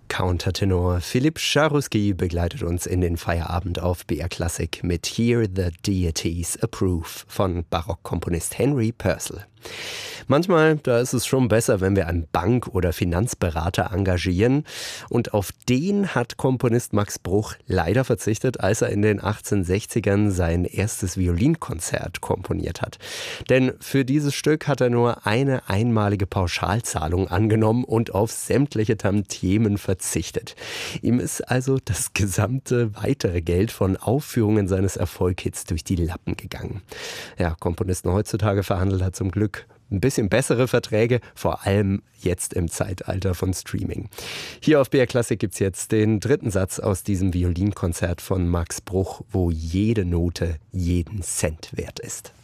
Countertenor Philipp Scharusky begleitet uns in den Feierabend auf BR Classic mit Here the Deities Approve von Barockkomponist Henry Purcell. Manchmal, da ist es schon besser, wenn wir einen Bank- oder Finanzberater engagieren. Und auf den hat Komponist Max Bruch leider verzichtet, als er in den 1860ern sein erstes Violinkonzert komponiert hat. Denn für dieses Stück hat er nur eine einmalige Pauschalzahlung angenommen und auf sämtliche Tantiemen verzichtet. Ihm ist also das gesamte weitere Geld von Aufführungen seines Erfolghits durch die Lappen gegangen. Ja, Komponisten heutzutage verhandelt er zum Glück ein bisschen bessere Verträge, vor allem jetzt im Zeitalter von Streaming. Hier auf BR Classic gibt's jetzt den dritten Satz aus diesem Violinkonzert von Max Bruch, wo jede Note jeden Cent wert ist.